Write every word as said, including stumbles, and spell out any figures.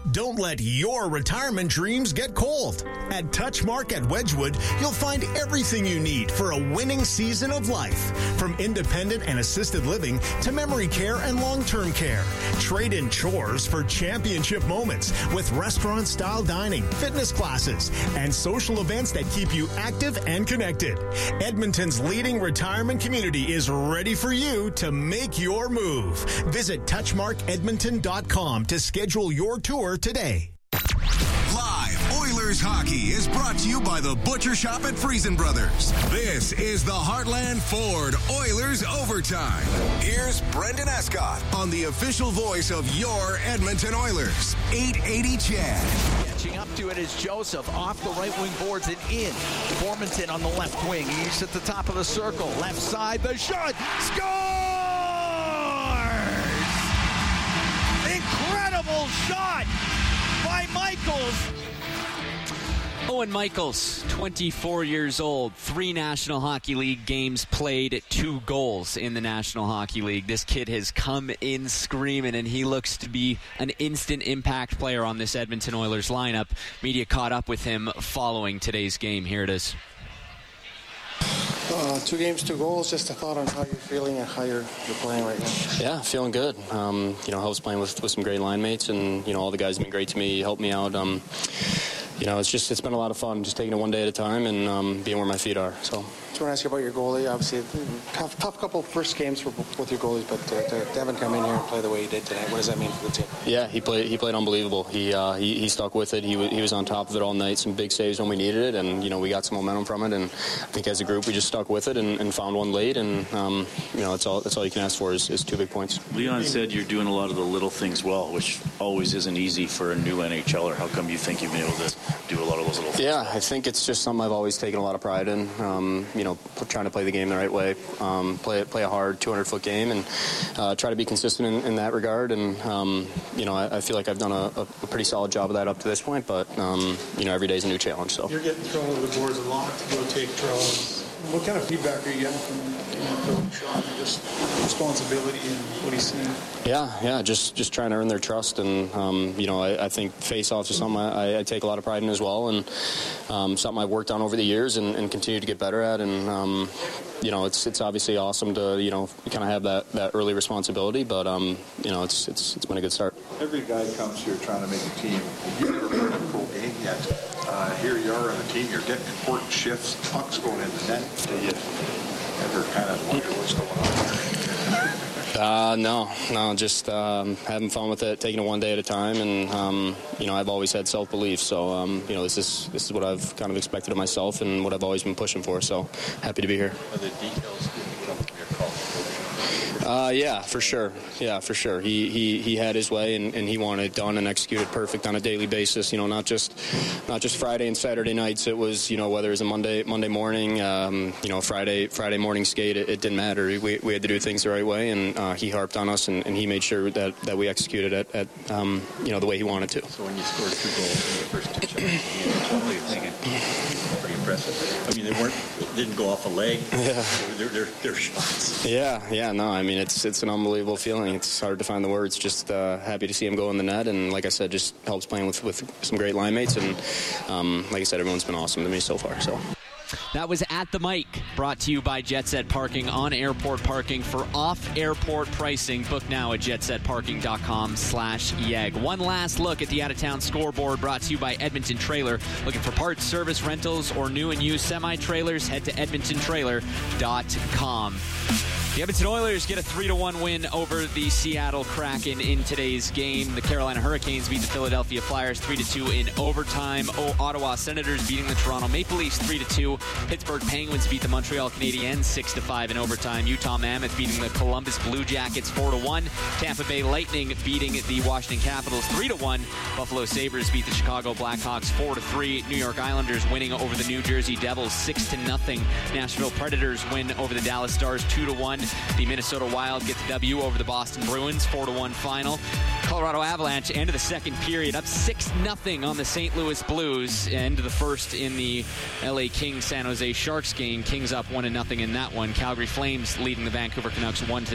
Don't let your retirement dreams get cold. At Touchmark at Wedgwood, you'll find everything you need for a winning season of life. From independent and assisted living to memory care and long-term care. Trade in chores for championship moments with restaurant-style dining, fitness classes, and social events that keep you active and connected. Edmonton's leading retirement community is ready for you to make your move. Visit touchmark edmonton dot com to schedule your tour today. Live Oilers hockey is brought to you by the Butcher Shop at Friesen Brothers. This is the Heartland Ford Oilers Overtime. Here's Brendan Escott on the official voice of your Edmonton Oilers, eight eighty C H E D. Catching up to it is Joseph off the right wing boards and in. Formanton on the left wing. He's at the top of the circle. Left side, the shot. Scores! Incredible shot by Michaels. Owen Michaels, twenty-four years old, three National Hockey League games played, two goals in the National Hockey League. This kid has come in screaming, and he looks to be an instant impact player on this Edmonton Oilers lineup. Media caught up with him following today's game. Here it is. Uh, two games, two goals. Just a thought on how you're feeling and how you're, you're playing right now. Yeah, feeling good. Um, you know, I was playing with, with some great line mates, and you know, all the guys have been great to me, helped me out. Um, you know, it's just it's been a lot of fun, just taking it one day at a time and um, being where my feet are. So. I want to ask you about your goalie. Obviously, tough, tough couple first games for both your goalies, but uh, to, to have him come in here and play the way he did tonight, what does that mean for the team? Yeah, he played. He played unbelievable. He uh, he, he stuck with it. He w- he was on top of it all night. Some big saves when we needed it, and you know we got some momentum from it. And I think as a group we just stuck with it and, and found one late. And um, you know that's all that's all you can ask for is, is two big points. Leon said you're doing a lot of the little things well, which always isn't easy for a new NHLer. How come you think you've been able to do a lot of those little things? Yeah, I think it's just something I've always taken a lot of pride in. Um, you know, trying to play the game the right way, um, play play a hard two hundred foot game, and uh, try to be consistent in, in that regard. And um, you know, I, I feel like I've done a, a pretty solid job of that up to this point. But um, you know, every day is a new challenge. So you're getting thrown over the boards a lot to go take throws. What kind of feedback are you getting from you know, Coach Sean? Just responsibility and what he's seeing. Yeah, yeah, just just trying to earn their trust, and um, you know, I, I think face-offs is something I, I take a lot of pride in as well, and um, something I've worked on over the years and, and continue to get better at. And um, you know, it's it's obviously awesome to you know kind of have that, that early responsibility, but um, you know, it's it's it's been a good start. Every guy comes here trying to make a team. You've never played a full game yet. Uh, here you are on the team. You're getting important shifts. Pucks going in the net. Do you ever kind of wonder what's going on here? Uh, no, no, just um, having fun with it, taking it one day at a time, and um, you know, I've always had self-belief, so um, you know, this is this is what I've kind of expected of myself and what I've always been pushing for. So happy to be here. Are the details come from your call? Uh, yeah, for sure. Yeah, for sure. He he, he had his way, and, and he wanted it done and executed perfect on a daily basis. You know, not just not just Friday and Saturday nights. It was, you know, whether it was a Monday Monday morning, um, you know, Friday Friday morning skate. It, it didn't matter. We we had to do things the right way, and uh, he harped on us, and, and he made sure that, that we executed it at um, you know the way he wanted to. So when you scored two goals in the first two chances, what were you thinking? Pretty impressive. I mean, they weren't didn't go off a leg. Yeah. They're, they're, they're shots. Yeah, yeah, no, I mean, it's it's an unbelievable feeling. It's hard to find the words. Just uh, happy to see him go in the net, and like I said, just helps playing with, with some great line mates, and um, like I said, everyone's been awesome to me so far, so... That was At the Mic, brought to you by Jet Set Parking on airport parking. For off-airport pricing, book now at jetsetparking.com slash YEG. One last look at the out-of-town scoreboard, brought to you by Edmonton Trailer. Looking for parts, service, rentals, or new and used semi-trailers, head to edmonton trailer dot com. The Edmonton Oilers get a three to one win over the Seattle Kraken in today's game. The Carolina Hurricanes beat the Philadelphia Flyers three to two in overtime. O- Ottawa Senators beating the Toronto Maple Leafs three to two. Pittsburgh Penguins beat the Montreal Canadiens six to five in overtime. Utah Mammoth beating the Columbus Blue Jackets four to one. Tampa Bay Lightning beating the Washington Capitals three to one. Buffalo Sabres beat the Chicago Blackhawks four to three. New York Islanders winning over the New Jersey Devils six to nothing. Nashville Predators win over the Dallas Stars two to one. The Minnesota Wild get the W over the Boston Bruins, four to one final. Colorado Avalanche, end of the second period, up six nothing on the Saint Louis Blues. End of the first in the L A Kings San Jose Sharks game. Kings up one to nothing in that one. Calgary Flames leading the Vancouver Canucks one to